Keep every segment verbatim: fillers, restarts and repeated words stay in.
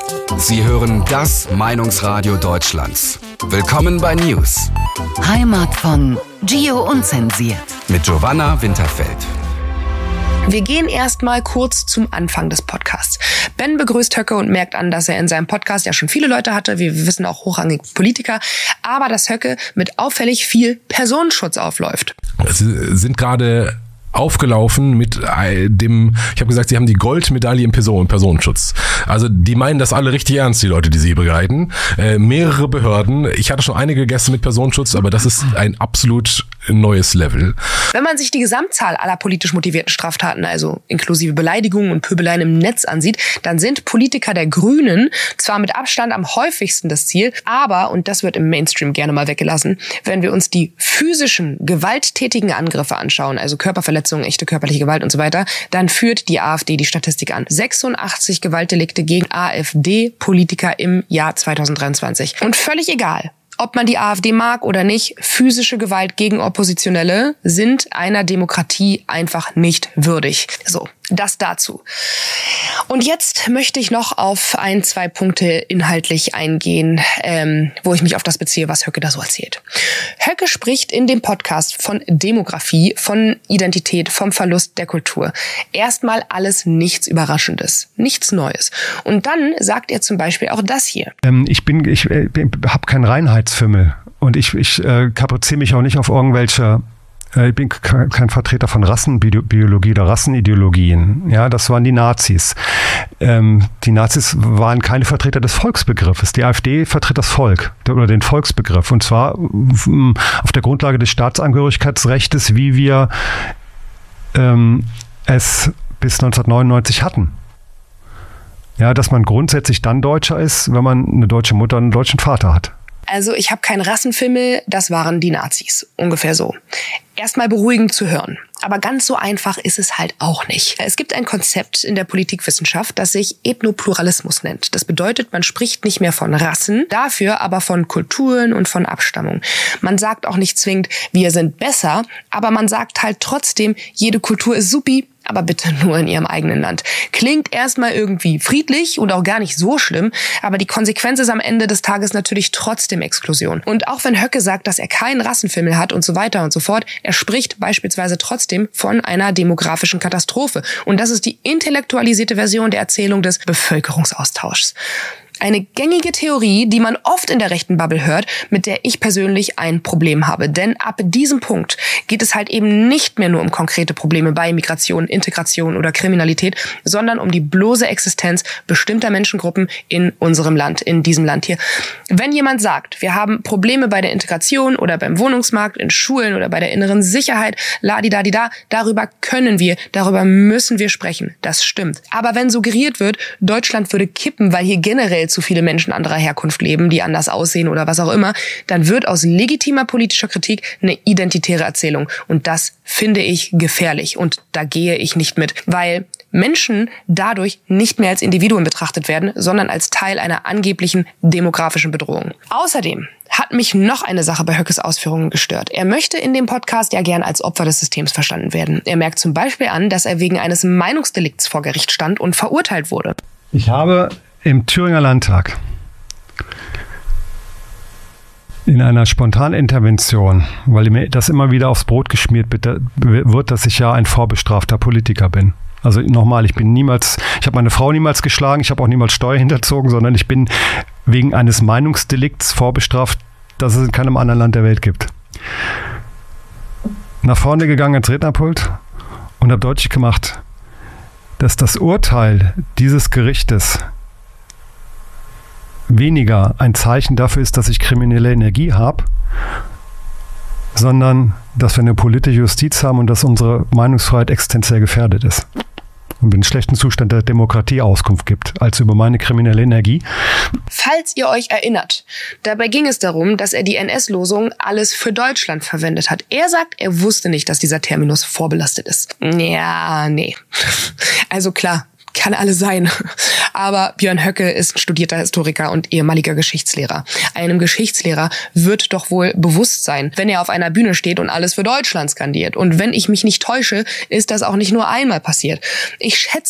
Sie hören das Meinungsradio Deutschlands. Willkommen bei News. Heimat von Gio Unzensiert. Mit Giovanna Winterfeld. Wir gehen erstmal kurz zum Anfang des Podcasts. Ben begrüßt Höcke und merkt an, dass er in seinem Podcast ja schon viele Leute hatte. Wir wissen auch hochrangige Politiker. Aber dass Höcke mit auffällig viel Personenschutz aufläuft. Es sind gerade aufgelaufen mit dem, ich habe gesagt, sie haben die Goldmedaille im Person, Personenschutz. Also die meinen das alle richtig ernst, die Leute, die sie begleiten. Äh, mehrere Behörden. Ich hatte schon einige Gäste mit Personenschutz, aber das ist ein absolut neues Level. Wenn man sich die Gesamtzahl aller politisch motivierten Straftaten, also inklusive Beleidigungen und Pöbeleien im Netz ansieht, dann sind Politiker der Grünen zwar mit Abstand am häufigsten das Ziel, aber, und das wird im Mainstream gerne mal weggelassen, wenn wir uns die physischen, gewalttätigen Angriffe anschauen, also Körperverletzungen, echte körperliche Gewalt und so weiter, dann führt die AfD die Statistik an. sechsundachtzig Gewaltdelikte gegen AfD-Politiker im Jahr zweitausenddreiundzwanzig. Und völlig egal, ob man die AfD mag oder nicht, physische Gewalt gegen Oppositionelle sind einer Demokratie einfach nicht würdig. So, das dazu. Und jetzt möchte ich noch auf ein, zwei Punkte inhaltlich eingehen, ähm, wo ich mich auf das beziehe, was Höcke da so erzählt. Höcke spricht in dem Podcast von Demografie, von Identität, vom Verlust der Kultur. Erstmal alles nichts Überraschendes, nichts Neues. Und dann sagt er zum Beispiel auch das hier. Ähm, ich bin, ich äh, habe keinen Reinheitsfimmel und ich, ich äh, kapriziere mich auch nicht auf irgendwelche. Ich bin kein Vertreter von Rassenbiologie oder Rassenideologien. Ja, das waren die Nazis. Ähm, die Nazis waren keine Vertreter des Volksbegriffes. Die AfD vertritt das Volk oder den Volksbegriff. Und zwar auf der Grundlage des Staatsangehörigkeitsrechts, wie wir ähm, es bis neunzehnhundertneunundneunzig hatten. Ja, dass man grundsätzlich dann Deutscher ist, wenn man eine deutsche Mutter und einen deutschen Vater hat. Also ich habe keinen Rassenfimmel, das waren die Nazis. Ungefähr so. Erstmal beruhigend zu hören. Aber ganz so einfach ist es halt auch nicht. Es gibt ein Konzept in der Politikwissenschaft, das sich Ethnopluralismus nennt. Das bedeutet, man spricht nicht mehr von Rassen, dafür aber von Kulturen und von Abstammung. Man sagt auch nicht zwingend, wir sind besser, aber man sagt halt trotzdem, jede Kultur ist supi, aber bitte nur in ihrem eigenen Land. Klingt erstmal irgendwie friedlich und auch gar nicht so schlimm, aber die Konsequenz ist am Ende des Tages natürlich trotzdem Exklusion. Und auch wenn Höcke sagt, dass er keinen Rassenfimmel hat und so weiter und so fort, er spricht beispielsweise trotzdem von einer demografischen Katastrophe. Und das ist die intellektualisierte Version der Erzählung des Bevölkerungsaustauschs. Eine gängige Theorie, die man oft in der rechten Bubble hört, mit der ich persönlich ein Problem habe. Denn ab diesem Punkt geht es halt eben nicht mehr nur um konkrete Probleme bei Migration, Integration oder Kriminalität, sondern um die bloße Existenz bestimmter Menschengruppen in unserem Land, in diesem Land hier. Wenn jemand sagt, wir haben Probleme bei der Integration oder beim Wohnungsmarkt, in Schulen oder bei der inneren Sicherheit, ladidadida, darüber können wir, darüber müssen wir sprechen. Das stimmt. Aber wenn suggeriert wird, Deutschland würde kippen, weil hier generell zu viele Menschen anderer Herkunft leben, die anders aussehen oder was auch immer, dann wird aus legitimer politischer Kritik eine identitäre Erzählung. Und das finde ich gefährlich. Und da gehe ich nicht mit, weil Menschen dadurch nicht mehr als Individuen betrachtet werden, sondern als Teil einer angeblichen demografischen Bedrohung. Außerdem hat mich noch eine Sache bei Höckes Ausführungen gestört. Er möchte in dem Podcast ja gern als Opfer des Systems verstanden werden. Er merkt zum Beispiel an, dass er wegen eines Meinungsdelikts vor Gericht stand und verurteilt wurde. Ich habe im Thüringer Landtag in einer Spontanintervention, weil mir das immer wieder aufs Brot geschmiert wird, dass ich ja ein vorbestrafter Politiker bin. Also nochmal, ich bin niemals, ich habe meine Frau niemals geschlagen, ich habe auch niemals Steuer hinterzogen, sondern ich bin wegen eines Meinungsdelikts vorbestraft, das es in keinem anderen Land der Welt gibt. Nach vorne gegangen ins Rednerpult und habe deutlich gemacht, dass das Urteil dieses Gerichtes weniger ein Zeichen dafür ist, dass ich kriminelle Energie habe, sondern dass wir eine politische Justiz haben und dass unsere Meinungsfreiheit existenziell gefährdet ist. Und einen schlechten Zustand der Demokratie Auskunft gibt, als über meine kriminelle Energie. Falls ihr euch erinnert, dabei ging es darum, dass er die N S-Losung alles für Deutschland verwendet hat. Er sagt, er wusste nicht, dass dieser Terminus vorbelastet ist. Ja, nee. Also klar, kann alles sein. Aber Björn Höcke ist ein studierter Historiker und ehemaliger Geschichtslehrer. Einem Geschichtslehrer wird doch wohl bewusst sein, wenn er auf einer Bühne steht und alles für Deutschland skandiert. Und wenn ich mich nicht täusche, ist das auch nicht nur einmal passiert. Ich schätze,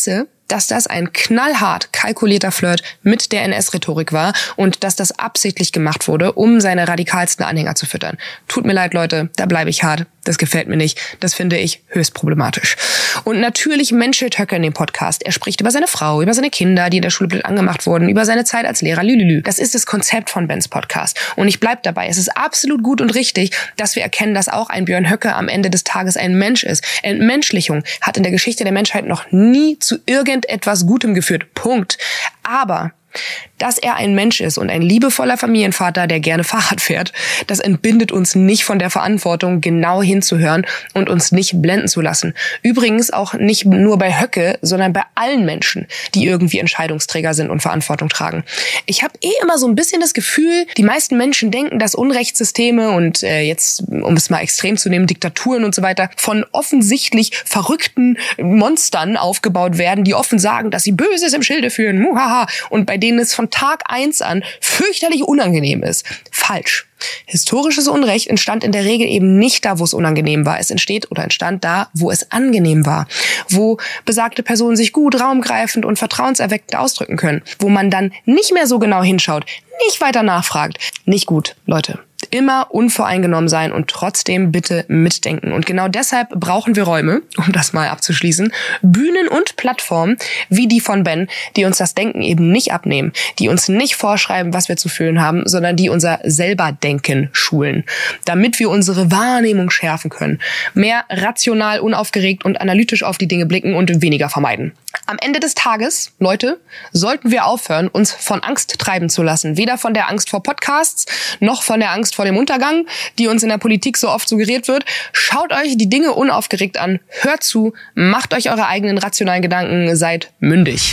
dass das ein knallhart kalkulierter Flirt mit der N S-Rhetorik war und dass das absichtlich gemacht wurde, um seine radikalsten Anhänger zu füttern. Tut mir leid, Leute, da bleibe ich hart. Das gefällt mir nicht. Das finde ich höchst problematisch. Und natürlich menschelt Höcke in dem Podcast. Er spricht über seine Frau, über seine Kinder, die in der Schule blöd angemacht wurden, über seine Zeit als Lehrer. Lülülü. Das ist das Konzept von Bens Podcast. Und ich bleib dabei. Es ist absolut gut und richtig, dass wir erkennen, dass auch ein Björn Höcke am Ende des Tages ein Mensch ist. Entmenschlichung hat in der Geschichte der Menschheit noch nie zu irgendetwas Gutem geführt. Punkt. Aber dass er ein Mensch ist und ein liebevoller Familienvater, der gerne Fahrrad fährt, das entbindet uns nicht von der Verantwortung, genau hinzuhören und uns nicht blenden zu lassen. Übrigens auch nicht nur bei Höcke, sondern bei allen Menschen, die irgendwie Entscheidungsträger sind und Verantwortung tragen. Ich habe eh immer so ein bisschen das Gefühl, die meisten Menschen denken, dass Unrechtssysteme und äh, jetzt, um es mal extrem zu nehmen, Diktaturen und so weiter, von offensichtlich verrückten Monstern aufgebaut werden, die offen sagen, dass sie Böses im Schilde führen, muhaha, und bei denen es von Tag eins an fürchterlich unangenehm ist. Falsch. Historisches Unrecht entstand in der Regel eben nicht da, wo es unangenehm war. Es entsteht oder entstand da, wo es angenehm war. Wo besagte Personen sich gut, raumgreifend und vertrauenserweckend ausdrücken können. Wo man dann nicht mehr so genau hinschaut, nicht weiter nachfragt. Nicht gut, Leute. Immer unvoreingenommen sein und trotzdem bitte mitdenken. Und genau deshalb brauchen wir Räume, um das mal abzuschließen, Bühnen und Plattformen wie die von Ben, die uns das Denken eben nicht abnehmen, die uns nicht vorschreiben, was wir zu fühlen haben, sondern die unser selber Denken schulen, damit wir unsere Wahrnehmung schärfen können, mehr rational, unaufgeregt und analytisch auf die Dinge blicken und weniger vermeiden. Am Ende des Tages, Leute, sollten wir aufhören, uns von Angst treiben zu lassen. Weder von der Angst vor Podcasts, noch von der Angst vor dem Untergang, die uns in der Politik so oft suggeriert wird. Schaut euch die Dinge unaufgeregt an, hört zu, macht euch eure eigenen rationalen Gedanken, seid mündig.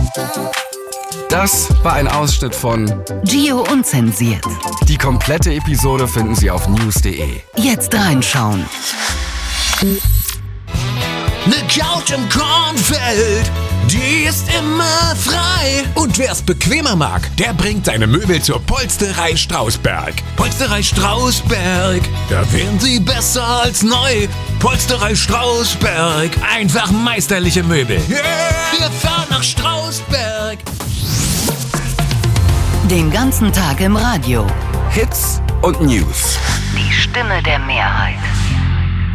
Das war ein Ausschnitt von Gio Unzensiert. Die komplette Episode finden Sie auf news punkt de. Jetzt reinschauen. Ne Couch im Kornfeld, die ist immer frei. Und wer's bequemer mag, der bringt seine Möbel zur Polsterei Strausberg. Polsterei Strausberg, da wären sie besser als neu. Polsterei Strausberg, einfach meisterliche Möbel. Yeah, wir fahren nach Strausberg. Den ganzen Tag im Radio. Hits und News. Die Stimme der Mehrheit.